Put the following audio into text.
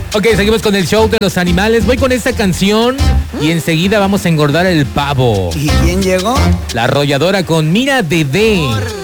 Ok, seguimos con el show de los animales. Voy con esta canción y enseguida vamos a engordar el pavo. ¿Y quién llegó? La arrolladora con Mira Bebé.